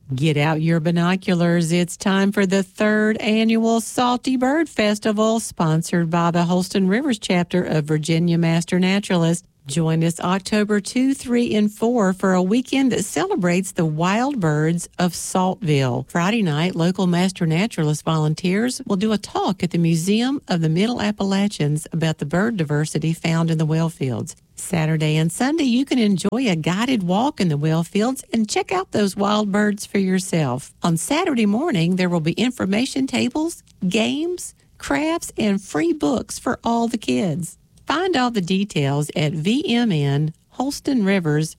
Get out your binoculars. It's time for the 3rd annual Salty Bird Festival, sponsored by the Holston Rivers chapter of Virginia Master Naturalists. Join us October 2, 3, and 4 for a weekend that celebrates the wild birds of Saltville. Friday night, local Master Naturalist volunteers will do a talk at the Museum of the Middle Appalachians about the bird diversity found in the well fields. Saturday and Sunday, you can enjoy a guided walk in the well fields and check out those wild birds for yourself. On Saturday morning, there will be information tables, games, crafts, and free books for all the kids. Find all the details at VMN Holston Rivers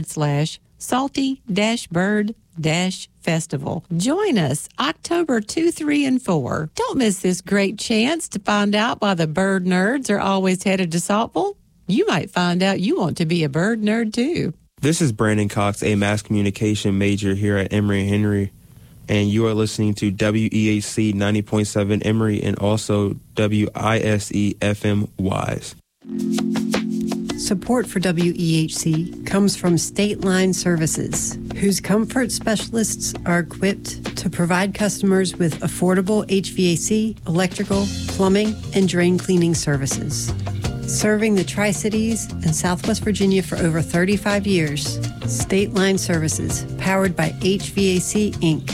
/salty-bird-festival. Join us October 2, 3, and 4. Don't miss this great chance to find out why the bird nerds are always headed to Saltville. You might find out you want to be a bird nerd, too. This is Brandon Cox, a mass communication major here at Emory & Henry, and you are listening to WEHC 90.7 Emory and also WISE FM Wise. Support for WEHC comes from State Line Services, whose comfort specialists are equipped to provide customers with affordable HVAC, electrical, plumbing, and drain cleaning services. Serving the Tri-Cities and Southwest Virginia for over 35 years, State Line Services, powered by HVAC, Inc.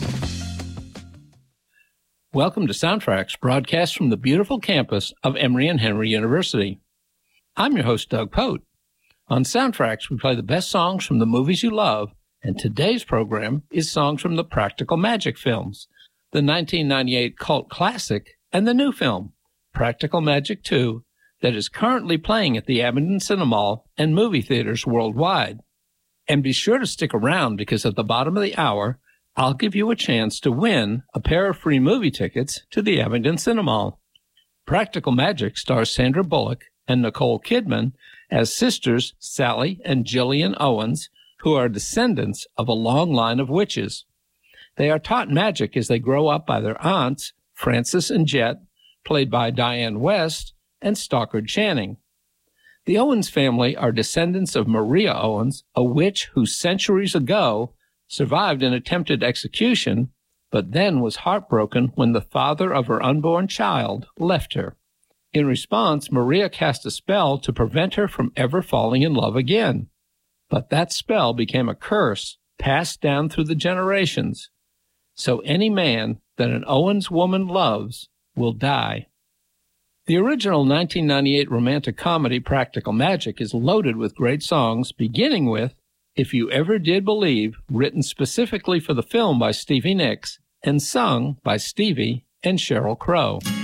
Welcome to Soundtracks, broadcast from the beautiful campus of Emory & Henry University. I'm your host, Doug Pote. On Soundtracks, we play the best songs from the movies you love, and today's program is songs from the Practical Magic films, the 1998 cult classic, and the new film, Practical Magic 2, that is currently playing at the Abingdon Cinemal and movie theaters worldwide. And be sure to stick around because at the bottom of the hour, I'll give you a chance to win a pair of free movie tickets to the Abingdon Cinemal. Practical Magic stars Sandra Bullock and Nicole Kidman as sisters Sally and Gillian Owens, who are descendants of a long line of witches. They are taught magic as they grow up by their aunts, Frances and Jet, played by Diane West, and Stockard Channing. The Owens family are descendants of Maria Owens, a witch who centuries ago survived an attempted execution, but then was heartbroken when the father of her unborn child left her. In response, Maria cast a spell to prevent her from ever falling in love again. But that spell became a curse passed down through the generations. So any man that an Owens woman loves will die. The original 1998 romantic comedy Practical Magic is loaded with great songs, beginning with If You Ever Did Believe, written specifically for the film by Stevie Nicks and sung by Stevie and Sheryl Crow.